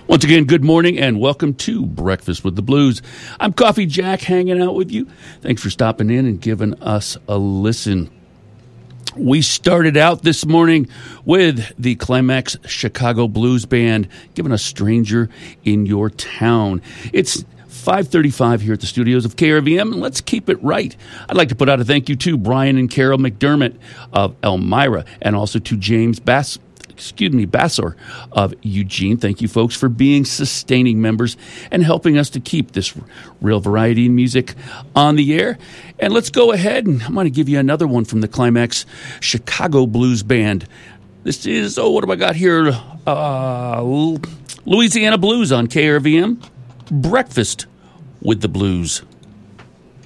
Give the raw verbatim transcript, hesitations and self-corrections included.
Once again, good morning and welcome to Breakfast with the Blues. I'm Coffee Jack hanging out with you. Thanks for stopping in and giving us a listen. We started out this morning with the Climax Chicago Blues Band, giving us Stranger in Your Town. It's five thirty-five here at the studios of K R V M, and let's keep it right. I'd like to put out a thank you to Brian and Carol McDermott of Elmira, and also to James Bass. Excuse me, Bassor of Eugene. Thank you, folks, for being sustaining members and helping us to keep this real variety in music on the air. And let's go ahead, and I'm going to give you another one from the Climax Chicago Blues Band. This is, oh, what have I got here? Uh, Louisiana Blues on K R V M. Breakfast with the Blues.